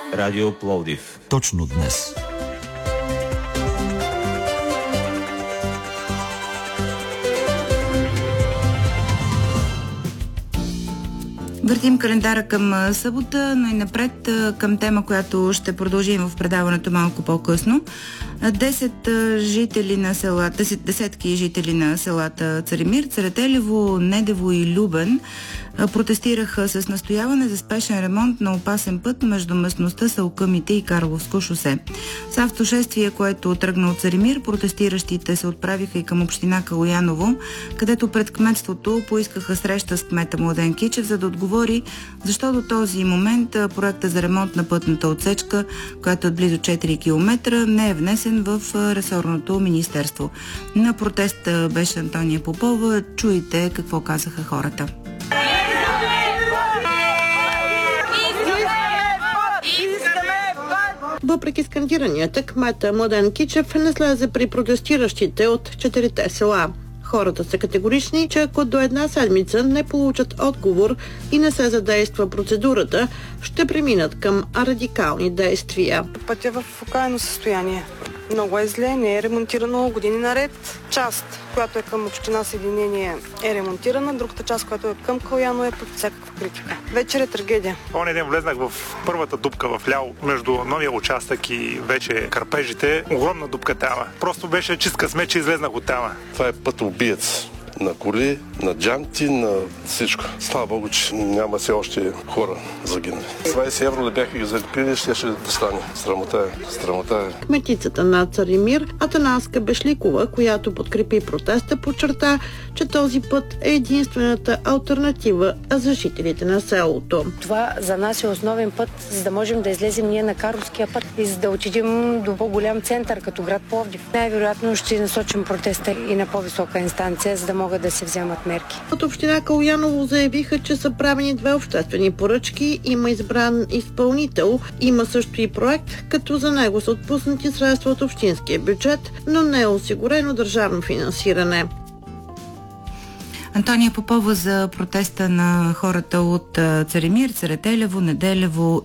Радио Пловдив. Точно днес. Въртим календара към събота, но и напред към тема, която ще продължим в предаването малко по-късно. Десетки жители на селата Царемир, Царетелево, Недево и Любен протестираха с настояване за спешен ремонт на опасен път между местността Салкъмите и Карловско шосе. С автошествие, което тръгна от Царемир, протестиращите се отправиха и към община Калояново, където пред кметството поискаха среща с кмета Младен Кичев, за да отговори защо до този момент проекта за ремонт на пътната отсечка, която е близо 4 км, не е внесен в ресорното министерство. На протеста беше Антония Попова. Чуйте какво казаха хората. Въпреки скандиранията, кмета Младен Кичев не слезе при протестиращите от 4 села. Хората са категорични, че ако до една седмица не получат отговор и не се задейства процедурата, ще преминат към радикални действия. Пътя е в окаяно състояние. Много е зле, не е ремонтирано години наред. Част, която е към община Съединение, е ремонтирана, другата част, която е към Калояно, е под всякаква критика. Вечер е трагедия. Оня ден влезнах в първата дупка в ляво, между новия участък и вече кърпежите. Огромна дупка тава. Просто беше чистка смет, че излезнах от тава. Това е път убиец. На коли, на джанти, на всичко. Слава Богу, че няма все още хора загинали. 20 евро да бяха ги залепили, ще да стане. Срамота е. Кметицата на Царемир, Атанаска Бешликова, която подкрепи протеста, подчерта, че този път е единствената алтернатива за жителите на селото. Това за нас е основен път, за да можем да излезем ние на Карловския път и за да отидем до по-голям център, като град Пловдив. Най-вероятно ще насочим протеста и на по-висока инстанция, за да могат да се вземат мерки. От община Калояново заявиха, че са правени 2 обществени поръчки, има избран изпълнител, има също и проект, като за него са отпуснати средства от общинския бюджет, но не е осигурено държавно финансиране. Антония Попова за протеста на хората от Царемир, Царетелево, Неделево